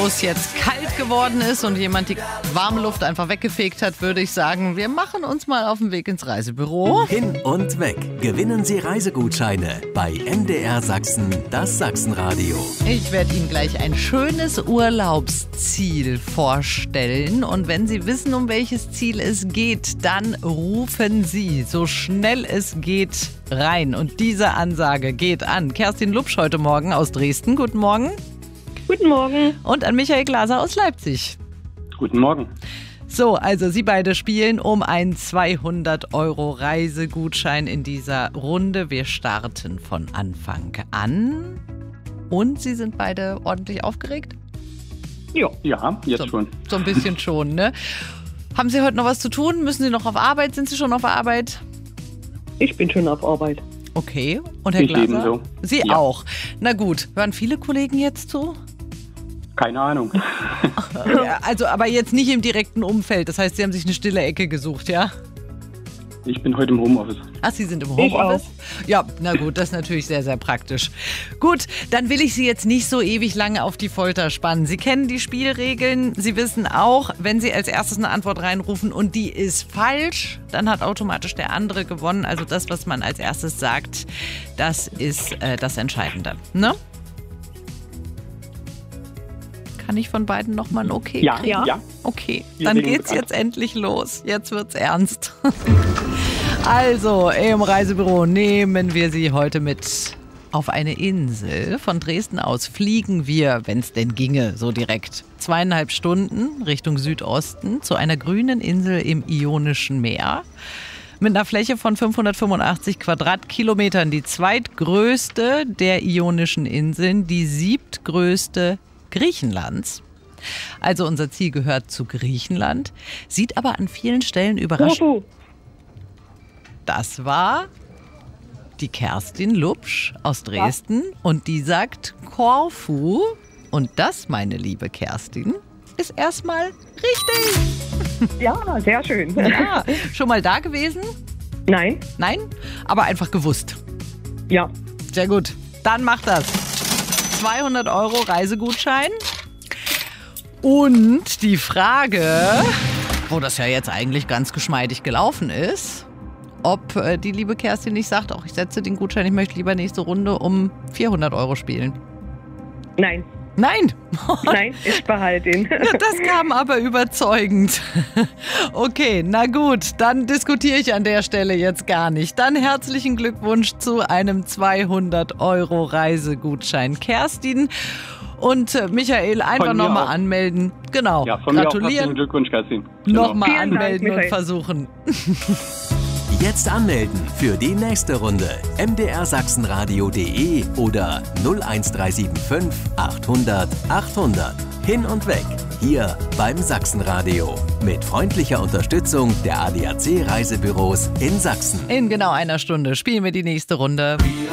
es jetzt kalt geworden ist und jemand die warme Luft einfach weggefegt hat, würde ich sagen, wir machen uns mal auf den Weg ins Reisebüro. Hin und weg. Gewinnen Sie Reisegutscheine bei MDR Sachsen, das Sachsenradio. Ich werde Ihnen gleich ein schönes Urlaubsziel vorstellen. Und wenn Sie wissen, um welches Ziel es geht, dann rufen Sie so schnell es geht rein. Und diese Ansage geht an Kerstin Lupsch heute Morgen aus Dresden. Guten Morgen. Guten Morgen. Und an Michael Glaser aus Leipzig. Guten Morgen. So, also Sie beide spielen um einen 200€ Reisegutschein in dieser Runde. Wir starten von Anfang an. Und Sie sind beide ordentlich aufgeregt? Ja, jetzt schon. So ein bisschen schon, ne? Haben Sie heute noch was zu tun? Müssen Sie noch auf Arbeit? Sind Sie schon auf Arbeit? Ich bin schon auf Arbeit. Okay. Und Herr Ich Glaser? ebenso. Sie Ja. auch. Na gut. Hören viele Kollegen jetzt zu? Keine Ahnung. Ja, also, aber jetzt nicht im direkten Umfeld. Das heißt, Sie haben sich eine stille Ecke gesucht, ja? Ich bin heute im Homeoffice. Ach, Sie sind im Ich Homeoffice? Ja, na gut, das ist natürlich sehr, sehr praktisch. Gut, dann will ich Sie jetzt nicht so ewig lange auf die Folter spannen. Sie kennen die Spielregeln. Sie wissen auch, wenn Sie als erstes eine Antwort reinrufen und die ist falsch, dann hat automatisch der andere gewonnen. Also das, was man als erstes sagt, das ist das Entscheidende. Ne? Kann ich von beiden nochmal ein Okay kriegen? Ja. Okay, Wir dann legen geht's bereit. jetzt endlich los. Jetzt wird's ernst. Also, im Reisebüro nehmen wir Sie heute mit auf eine Insel. Von Dresden aus fliegen wir, wenn es denn ginge, so direkt 2,5 Stunden Richtung Südosten zu einer grünen Insel im Ionischen Meer. Mit einer Fläche von 585 Quadratkilometern, die zweitgrößte der Ionischen Inseln, die siebtgrößte Griechenlands. Also unser Ziel gehört zu Griechenland, sieht aber an vielen Stellen überraschend. Korfu. Das war die Kerstin Lupsch aus Dresden und die sagt Korfu. Und das, meine liebe Kerstin, ist erstmal richtig. Ja, sehr schön. Ja, schon mal da gewesen? Nein? Nein? Aber einfach gewusst. Ja. Sehr gut. Dann macht das. 200€ Reisegutschein. Und die Frage, wo das ja jetzt eigentlich ganz geschmeidig gelaufen ist, ob die liebe Kerstin nicht sagt, auch ich setze den Gutschein, ich möchte lieber nächste Runde um 400€ spielen. Nein. Nein! Nein, ich behalte ihn. Das kam aber überzeugend. Okay, na gut, dann diskutiere ich an der Stelle jetzt gar nicht. Dann herzlichen Glückwunsch zu einem 200€ Reisegutschein. Kerstin und Michael einfach Von mir nochmal auch. anmelden. Genau, Ja, von mir auch herzlichen gratulieren, Glückwunsch, Kerstin. Genau. nochmal Vielen Dank, anmelden und Michael. versuchen. Jetzt anmelden für die nächste Runde. mdrsachsenradio.de oder 01375 800 800. Hin und weg. Hier beim Sachsenradio. Mit freundlicher Unterstützung der ADAC Reisebüros in Sachsen. In genau einer Stunde spielen wir die nächste Runde.